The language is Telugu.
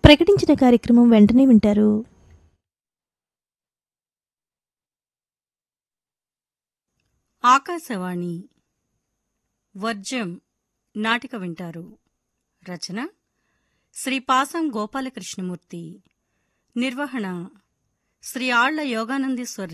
ప్రకటించిన కార్యక్రమం వెంటనే వింటారు. ఆకాశవాణి వర్జం నాటిక వింటారు. రచన శ్రీ పాసం గోపాలకృష్ణమూర్తి. నిర్వహణ శ్రీ ఆళ్ల యోగానందేశ్వర్